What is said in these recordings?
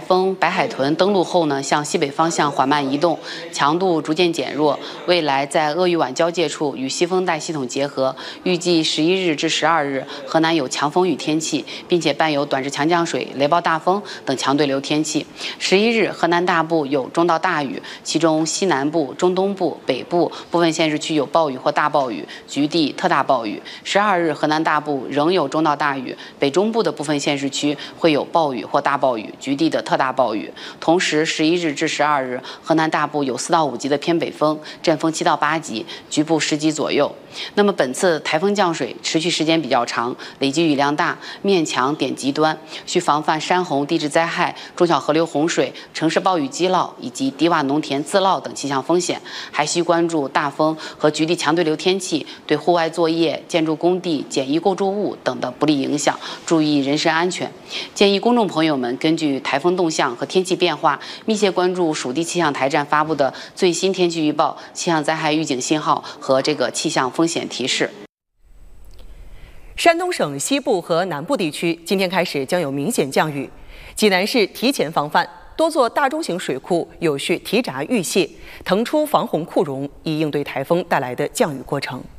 风白海豚登陆后呢，向西北方向缓慢移动，强度逐渐减弱。未来在鄂豫皖交界处与西风带系统结合，预计11日至12日，河南有强风雨天气，并且伴有短至强降水、雷暴大风等强对流天气。11日，河南大部有中到大雨，其中西南部、中东部、北部部分县市区有暴雨或大暴雨，局地特大暴雨。12日，河南大部仍有中到大雨，北中部的部分县市区会有暴雨或大暴雨，局地的特大暴雨。同时，11日至12日，河南大部有4到5级的偏北风，阵风7到8级，局部10级左右。那么本次台风降水持续时间比较长，累积雨量大，面强点极端，需防范山洪、地质灾害、中小河流洪水、城市暴雨积涝以及低洼农田自涝等气象风险，还需关注大风和局地强对流天气对户外作业、建筑工地、简易构筑物等的不利影响，注意人身安全。建议公众朋友们根据台风动向和天气变化，密切关注属地气象台站发布的最新天气预报、气象灾害预警信号和气象风险提示。 山东省西部和南部地区今天开始将有明显降雨，济南市提前防范，多座大中型水库有序提闸预泄，腾出防洪库容，以应对台风带来的降雨过程。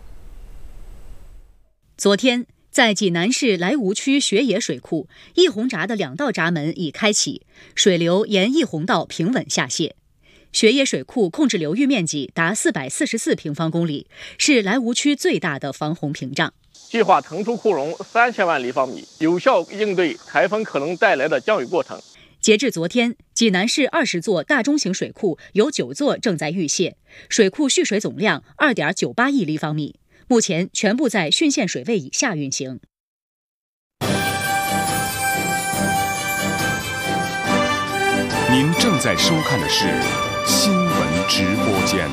昨天，在济南市莱芜区学野水库，溢洪闸的2道闸门已开启，水流沿溢洪道平稳下泄。学野水库控制流域面积达444平方公里，是莱芜区最大的防洪屏障。 计划腾出库容3000万立方米，有效应对台风可能带来的降雨过程。 截至昨天，济南市20座大中型水库有9座正在预泄，水库蓄水总量2.98亿立方米，目前全部在汛限水位以下运行。 您正在收看的是新闻直播间。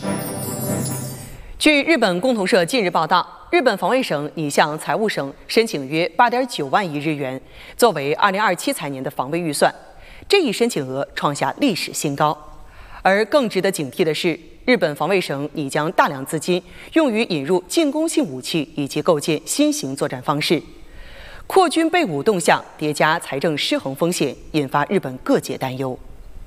据日本共同社近日报道，日本防卫省拟向财务省申请约8.9万亿日元，作为2027财年的防卫预算。这一申请额创下历史新高。而更值得警惕的是，日本防卫省拟将大量资金用于引入进攻性武器以及构建新型作战方式。扩军备武动向叠加财政失衡风险，引发日本各界担忧。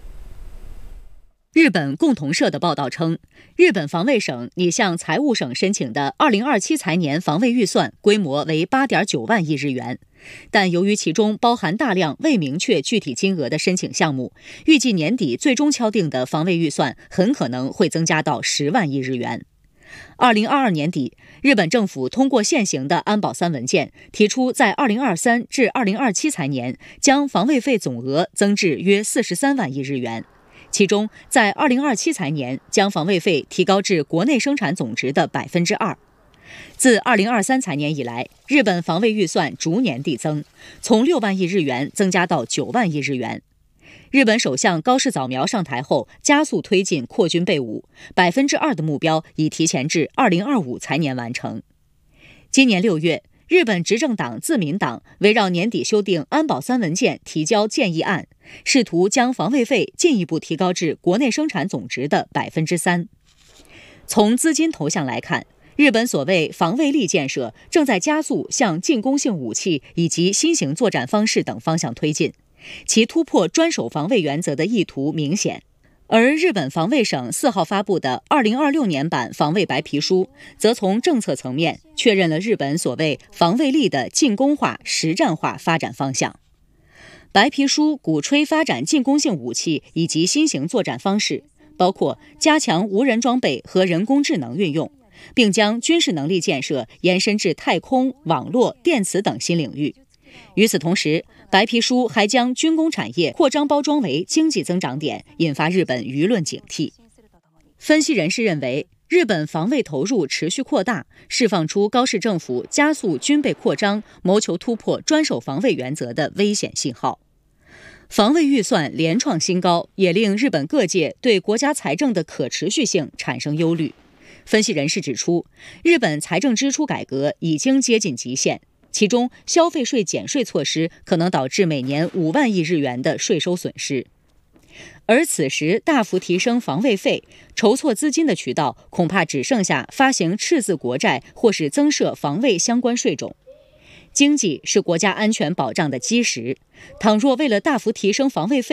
日本共同社的报道称，日本防卫省拟向财务省申请的2027财年防卫预算规模为8.9万亿日元，但由于其中包含大量未明确具体金额的申请项目，预计年底最终敲定的防卫预算很可能会增加到10万亿日元。2022年底，日本政府通过现行的安保3文件，提出在2023至2027财年将防卫费总额增至约43万亿日元。其中，在2027财年将防卫费提高至国内生产总值的2%。自2023财年以来，日本防卫预算逐年递增，从6万亿日元增加到9万亿日元。日本首相高市早苗上台后，加速推进扩军备武，2%的目标已提前至2025财年完成。今年6月，日本执政党自民党围绕年底修订安保3文件提交建议案，试图将防卫费进一步提高至国内生产总值的3%。从资金投向来看，日本所谓防卫力建设正在加速向进攻性武器以及新型作战方式等方向推进，其突破专守防卫原则的意图明显。而日本防卫省4号发布的2026年版防卫白皮书，则从政策层面确认了日本所谓防卫力的进攻化、实战化发展方向。白皮书鼓吹发展进攻性武器以及新型作战方式，包括加强无人装备和人工智能运用，并将军事能力建设延伸至太空、网络、电磁等新领域。与此同时，白皮书还将军工产业扩张包装为经济增长点，引发日本舆论警惕。分析人士认为，日本防卫投入持续扩大，释放出高市政府加速军备扩张、谋求突破专守防卫原则的危险信号。防卫预算连创新高，也令日本各界对国家财政的可持续性产生忧虑。分析人士指出，日本财政支出改革已经接近极限，其中消费税减税措施可能导致每年5万亿日元的税收损失。而此时大幅提升防卫费，筹措资金的渠道恐怕只剩下发行赤字国债或是增设防卫相关税种。经济是国家安全保障的基石，倘若为了大幅提升防卫费